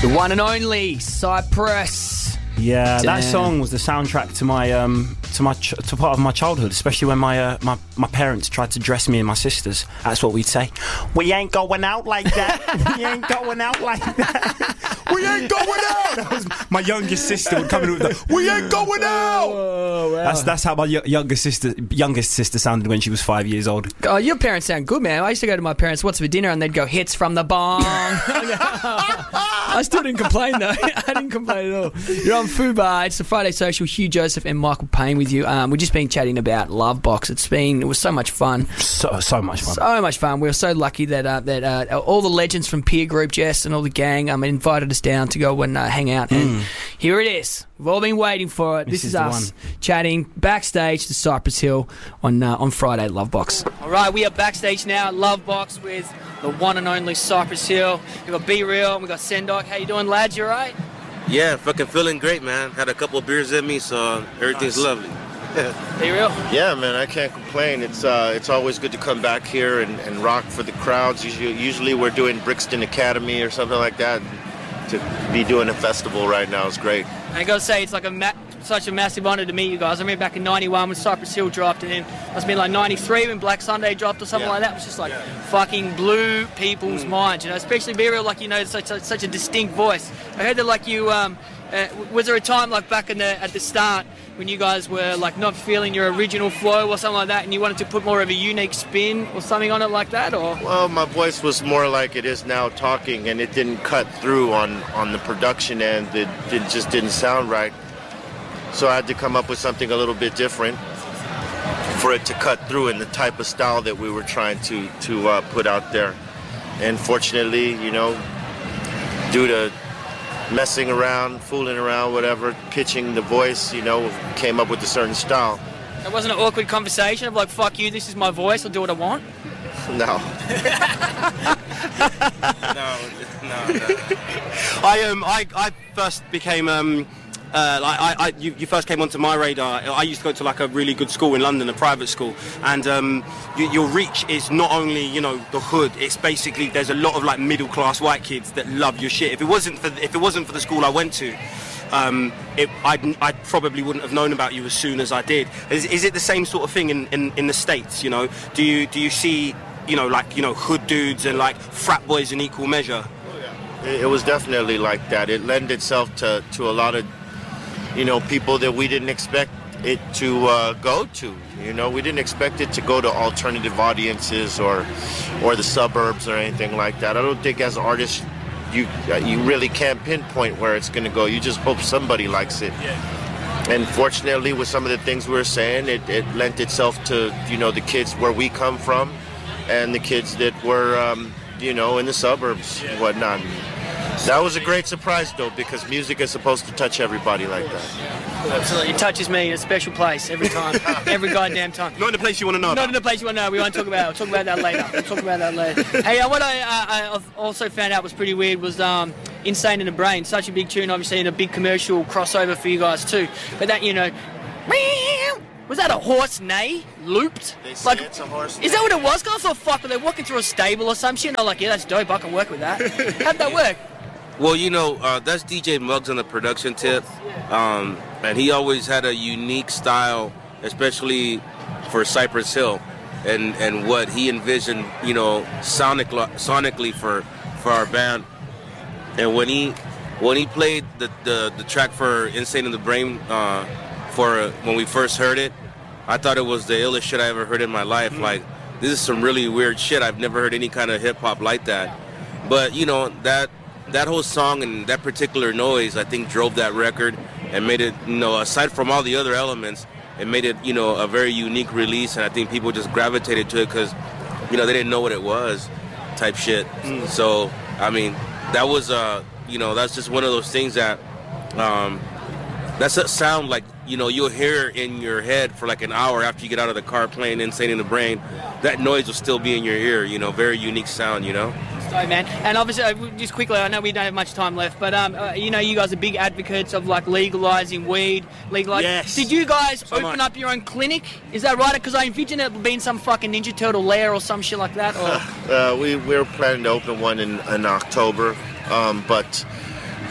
The one and only Cypress. Yeah, Damn. that song was the soundtrack to my to part of my childhood, especially when my parents tried to dress me and my sisters. That's what we'd say. We ain't going out like that. We ain't going out like that. We ain't going out. That was my youngest sister would come in with the "We ain't going out." Oh, wow. That's how my youngest sister sounded when she was 5 years old. Oh, your parents sound good, man. I used to go to my parents' "What's for dinner?" and they'd go "Hits from the bong." I still didn't complain though. I didn't complain at all. You're on Fubar. It's the Friday Social. Hugh Joseph and Michael Payne with you. We've just been chatting about Lovebox. It was so much fun. So much fun. So much fun. We were so lucky that all the legends from Peer Group, Jess, and all the gang invited us down to go and hang out. And here it is. We've all been waiting for it. This is us chatting backstage to Cypress Hill on Friday at Lovebox. All right, we are backstage now at Lovebox with the one and only Cypress Hill. We've got Be Real and we've got Sendok. How you doing, lads? You all right? Yeah, fucking feeling great, man. Had a couple of beers in me, so everything's lovely. Be Real? Yeah, man, I can't complain. It's always good to come back here and rock for the crowds. Usually we're doing Brixton Academy or something like that. To be doing a festival right now is great. I gotta say, it's like such a massive honour to meet you guys. I remember back in '91 when Cypress Hill dropped, and then it must have been like '93 when Black Sunday dropped or something like that. It was just like fucking blew people's minds, especially Be Real, such a distinct voice. I heard that was there a time like back at the start when you guys were like not feeling your original flow or something like that, and you wanted to put more of a unique spin or something on it like that, or? Well, my voice was more like it is now talking, and it didn't cut through on the production end. It just didn't sound right. So I had to come up with something a little bit different for it to cut through in the type of style that we were trying to put out there. And fortunately, due to messing around, fooling around, whatever, pitching the voice, came up with a certain style. It wasn't an awkward conversation of like, fuck you, this is my voice, I'll do what I want? No. No. I first became you first came onto my radar. I used to go to like a really good school in London, a private school, and your reach is not only the hood. It's basically there's a lot of like middle class white kids that love your shit. If it wasn't for the school I went to, I probably wouldn't have known about you as soon as I did. Is it the same sort of thing in the States? Do you see hood dudes and like frat boys in equal measure? It was definitely like that. It lent itself to a lot of people that we didn't expect it to go to. We didn't expect it to go to alternative audiences or the suburbs or anything like that. I don't think as artists you really can't pinpoint where it's going to go. You just hope somebody likes it. Yeah. And fortunately, with some of the things we were saying, it lent itself to the kids where we come from and the kids that were in the suburbs and whatnot. That was a great surprise, though, because music is supposed to touch everybody like that. Absolutely. It touches me in a special place every time. Every goddamn time. Not in the place you want to know. Not in the place you want to know. We won't talk about it. We'll talk about that later. Hey, what I also found out was pretty weird was Insane in the Brain. Such a big tune, obviously, and a big commercial crossover for you guys, too. But that, was that a horse neigh looped? They say it's a horse neigh. Is that what it was? I thought, fuck, were they walking through a stable or some shit? And I'm like, yeah, that's dope. I can work with that. How'd that work? Well, that's DJ Muggs on the production tip, and he always had a unique style, especially for Cypress Hill, and what he envisioned, sonically for our band. And when he played the track for Insane in the Brain when we first heard it, I thought it was the illest shit I ever heard in my life. Like, this is some really weird shit. I've never heard any kind of hip hop like that. But that whole song and that particular noise, I think, drove that record and made it, aside from all the other elements, it made it, a very unique release. And I think people just gravitated to it because, they didn't know what it was type shit. So, I mean, that was, that's just one of those things that, that's a sound like, you'll hear in your head for like an hour after you get out of the car playing Insane in the Brain. That noise will still be in your ear, very unique sound, Sorry, man. And obviously, just quickly, I know we don't have much time left, but you guys are big advocates of like legalizing weed. Yes. Did you guys open up your own clinic? Is that right? Because I envision it being some fucking Ninja Turtle lair or some shit like that. Or we're planning to open one in October, but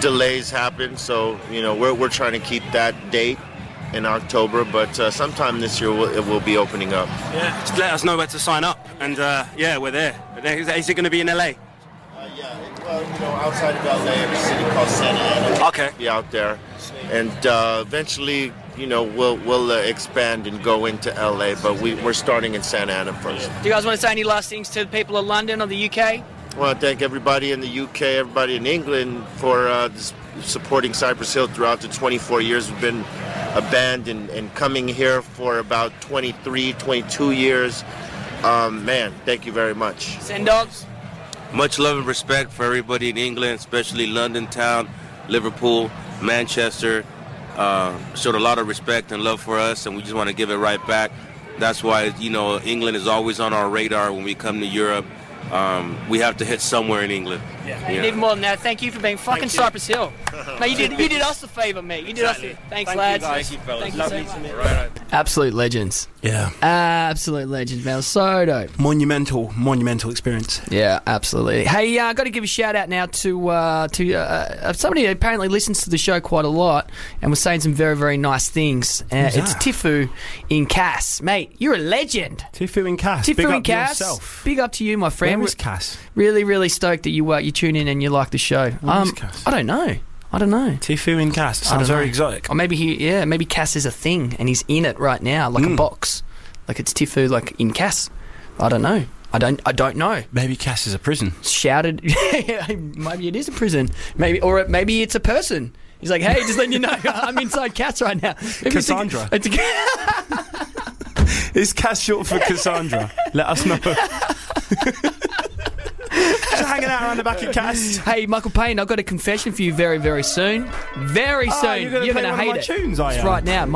delays happen. So we're trying to keep that date in October, but sometime this year it will be opening up. Yeah, just let us know where to sign up, and we're there. Is it going to be in LA? Outside of LA, in a city called Santa Ana. Okay. Be out there, and eventually, we'll expand and go into LA. But we're starting in Santa Ana first. Do you guys want to say any last things to the people of London or the UK? I want to thank everybody in the UK, everybody in England for supporting Cypress Hill throughout the 24 years we've been a band, and coming here for about 23, 22 years. Man, thank you very much. Send Dogs. Much love and respect for everybody in England, especially London town, Liverpool, Manchester. Showed a lot of respect and love for us, and we just want to give it right back. That's why, England is always on our radar when we come to Europe. We have to hit somewhere in England. Yeah. And even more than that, thank you for being fucking Cypress Hill. No, you did us a favour, mate. You did us a... Thanks, lads. Thank you, fellas. Thank you so much. Right. Absolute legends. Yeah. Absolute legends, man. So dope. Monumental experience. Yeah, absolutely. Hey, I got to give a shout out now to somebody who apparently listens to the show quite a lot and was saying some very, very nice things. It's Tifu in Cass. Mate, you're a legend. Tifu in Cass. Tifu Big in up Cass. yourself. Big up to you, my friend. Where is Cass? Really, really stoked that you tune in and you like the show. Where is Cass? I don't know. Tifu in Cass. Sounds very exotic. Or maybe Cass is a thing and he's in it right now, like a box. Like it's Tifu, like in Cass. I don't know. I don't know. Maybe Cass is a prison. Shouted. Maybe it is a prison. Maybe it's a person. He's like, hey, just letting you know, I'm inside Cass right now. Maybe Cassandra. Is Cass short for Cassandra? Let us know. Just hanging out around the back of Cass. Hey, Michael Payne, I've got a confession for you very, very soon. Very soon. You're going to play gonna one of hate my it. tunes, are you? It's right now.